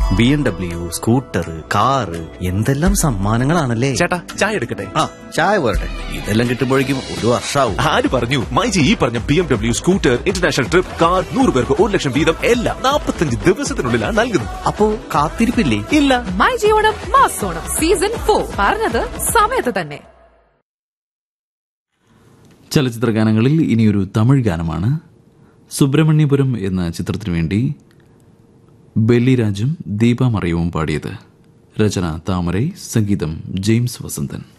BMW, scooter, car, എന്തെല്ലാം സമ്മാനങ്ങളാണല്ലേ. ചേട്ടാ, ചായ എടുക്കട്ടെ? ആ, ചായ പോരട്ടെ. ഇതെല്ലാം കിട്ടുമ്പോഴേക്കും ഒരു വർഷാവും. ആര് പറഞ്ഞു? മൈജി ഈ പറഞ്ഞ BMW, scooter, international trip, car, 100 പേർക്ക് 1 ലക്ഷം വീതം എല്ലാം 45 ദിവസത്തിനുള്ളിലാണ് നൽകുന്നത്. അപ്പോ കാത്തിരിപ്പില്ലേ? ഇല്ല. മൈജി ഓണം മാസോണം സീസൺ 4 പറഞ്ഞത് സമയത്ത് തന്നെ. ചലച്ചിത്ര ഗാനങ്ങളിൽ ഇനിയൊരു തമിഴ് ഗാനമാണ്. സുബ്രഹ്മണ്യപുരം എന്ന ചിത്രത്തിനു വേണ്ടി ബെല്ലിരാജും ദീപ മറിയവും പാടിയത്. രചന താമരൈ, സംഗീതം ജെയിംസ് വസന്തൻ.